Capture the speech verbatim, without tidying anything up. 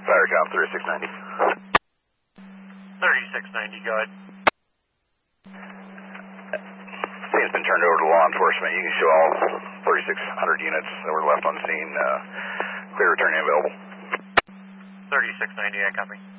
Fire job thirty-six ninety. thirty-six ninety, go ahead. Scene's been turned over to law enforcement. You can show all thirty-six hundred units that were left on scene. Uh, clear returning available. thirty-six ninety, I copy.